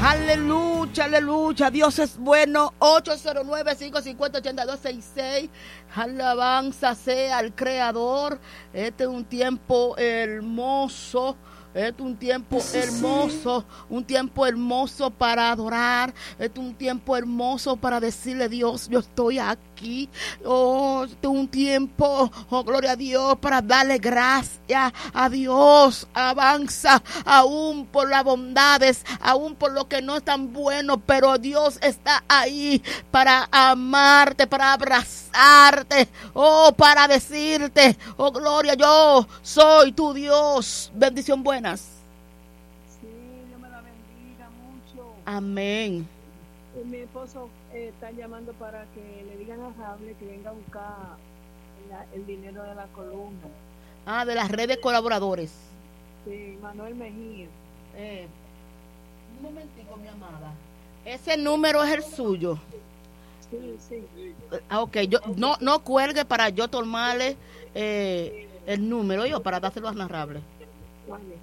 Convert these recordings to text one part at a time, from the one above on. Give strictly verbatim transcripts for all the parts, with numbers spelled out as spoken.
Aleluya, aleluya. Dios es bueno. ocho cero nueve, cinco cinco cero, ocho dos seis seis. Alabanza sea al Creador. Este es un tiempo hermoso. Este es un tiempo hermoso, un tiempo hermoso para adorar. Este es un tiempo hermoso para decirle a Dios, yo estoy aquí. Oh, este es un tiempo, oh gloria a Dios, para darle gracias a Dios. Avanza aún por las bondades, aún por lo que no es tan bueno, pero Dios está ahí para amarte, para abrazarte, oh, para decirte, oh gloria, yo soy tu Dios. Bendición buena. Sí, Dios me la bendiga mucho. Amén. Y mi esposo eh, está llamando para que le digan a Rable que venga a buscar la, el dinero de la columna. Ah, de las redes colaboradores. Sí, Manuel Mejía. Eh, un momentico, mi amada. Ese número es el suyo. Sí, sí. Ah, ok, yo no, no cuelgue para yo tomarle eh, el número yo para dárselo a Narrable. Vale.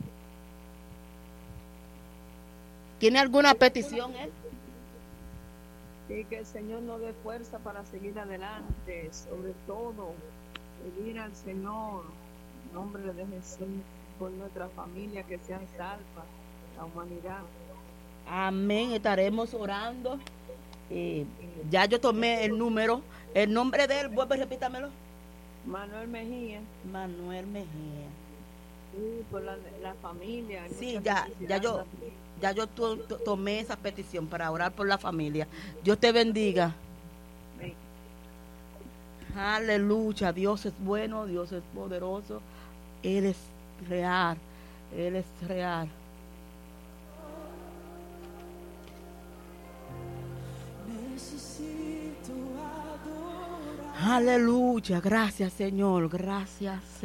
¿Tiene alguna petición él? Sí, que el Señor nos dé fuerza para seguir adelante, sobre todo pedir al Señor, en nombre de Jesús, por nuestra familia, que sean salvas, la humanidad. Amén, estaremos orando. Eh, ya yo tomé el número, el nombre de él, vuelve, repítamelo. Manuel Mejía. Manuel Mejía. Sí, por la, la familia. Sí, ya, ya yo, ya yo to, to, tomé esa petición para orar por la familia. Dios te bendiga. Sí. Aleluya, Dios es bueno, Dios es poderoso, Él es real, Él es real. Aleluya, gracias Señor, gracias.